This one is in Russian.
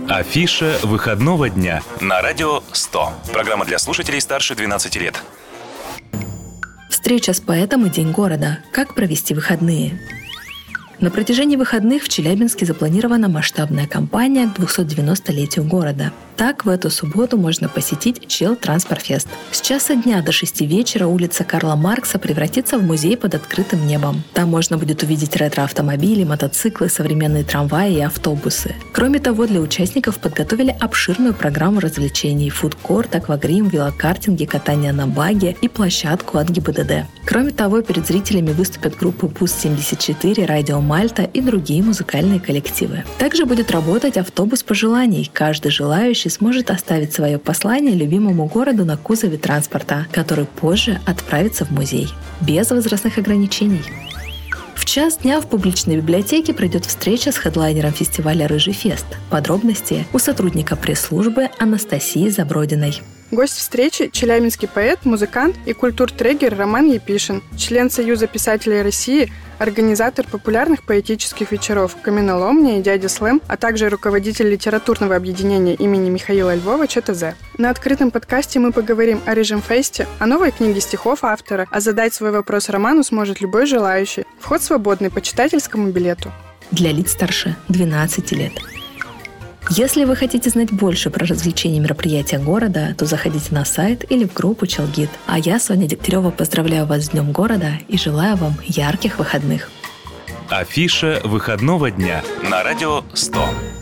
Афиша выходного дня на радио 100. Программа для слушателей старше 12 лет. Встреча с поэтом и День города. Как провести выходные? На протяжении выходных в Челябинске запланирована масштабная кампания к 290-летию города. Так, в эту субботу можно посетить Челтранспорфест. С часа дня до 6 вечера улица Карла Маркса превратится в музей под открытым небом. Там можно будет увидеть ретро-автомобили, мотоциклы, современные трамваи и автобусы. Кроме того, для участников подготовили обширную программу развлечений: фудкорт, аквагрим, велокартинги, катание на баге и площадку от ГИБДД. Кроме того, перед зрителями выступят группы Пуст-74, Радио Мальта и другие музыкальные коллективы. Также будет работать автобус пожеланий. Каждый желающий сможет оставить свое послание любимому городу на кузове транспорта, который позже отправится в музей. Без возрастных ограничений. В час дня в публичной библиотеке пройдет встреча с хедлайнером фестиваля «Рыжий фест». Подробности у сотрудника пресс-службы Анастасии Забродиной. Гость встречи – челябинский поэт, музыкант и культуртрегер Роман Епишин, член Союза писателей России, организатор популярных поэтических вечеров «Каменоломня» и «Дядя Слэм», а также руководитель литературного объединения имени Михаила Львова ЧТЗ. На открытом подкасте мы поговорим о «Рыжем фесте», о новой книге стихов автора, а задать свой вопрос Роману сможет любой желающий. Вход свободный по читательскому билету. Для лиц старше 12 лет. Если вы хотите знать больше про развлечения и мероприятия города, то заходите на сайт или в группу Челгид. А я, Соня Дегтярева, поздравляю вас с Днем города и желаю вам ярких выходных. Афиша выходного дня на радио 100.